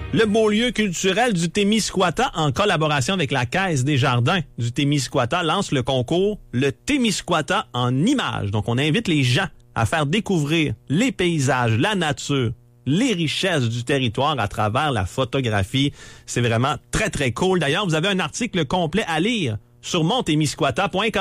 Le beau lieu culturel du Témiscouata, en collaboration avec la Caisse des Jardins du Témiscouata, lance le concours Le Témiscouata en images. Donc, on invite les gens à faire découvrir les paysages, la nature, les richesses du territoire à travers la photographie. C'est vraiment très, très cool. D'ailleurs, vous avez un article complet à lire sur montémiscouata.com.